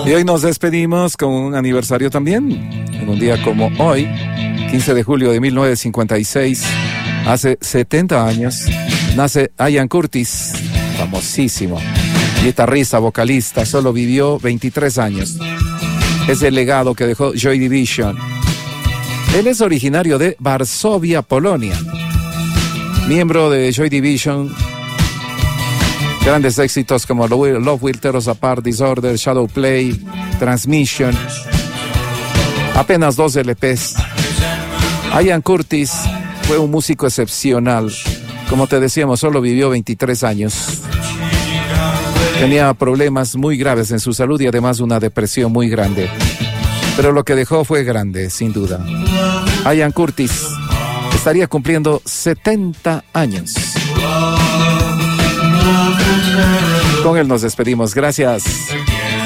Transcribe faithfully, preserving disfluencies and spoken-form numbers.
Y hoy nos despedimos con un aniversario también. En un día como hoy, quince de julio de mil novecientos cincuenta y seis, hace setenta años, nace Ian Curtis, famosísimo guitarrista, vocalista, solo vivió veintitrés años. Es el legado que dejó Joy Division. Él es originario de Varsovia, Polonia. Miembro de Joy Division, grandes éxitos como Love Will Tear Us Apart, Disorder, Shadow Play, Transmission. Apenas dos L Pes. Ian Curtis fue un músico excepcional. Como te decíamos, solo vivió veintitrés años. Tenía problemas muy graves en su salud y además una depresión muy grande. Pero lo que dejó fue grande, sin duda. Ian Curtis estaría cumpliendo setenta años. Con él nos despedimos. Gracias.